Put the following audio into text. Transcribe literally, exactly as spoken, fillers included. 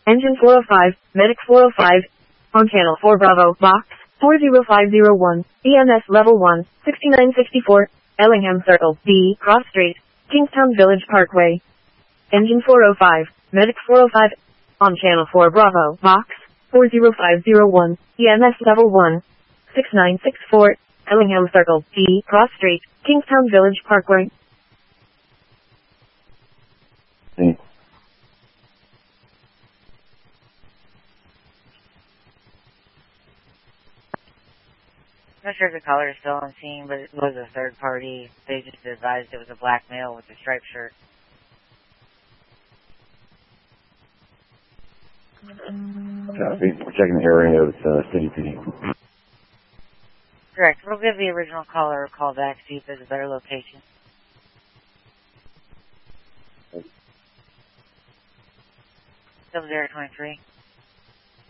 Engine four oh five, Medic four oh five, on channel four Bravo, box four zero five zero one, E M S level one, sixty-nine sixty-four, Ellingham Circle, B, Cross Street, Kingstown Village Parkway. Engine four oh five, Medic four oh five, on channel four Bravo, box four zero five zero one, E M S level one, sixty-nine sixty-four, Ellingham Circle, B, Cross Street, Kingstown Village Parkway. See. Not sure if the caller is still on scene, but it was a third party. They just advised it was a black male with a striped shirt. Copy. We're checking the area of uh, City P D. Correct. We'll give the original caller a call back, see if there's a better location. Double zero twenty-three.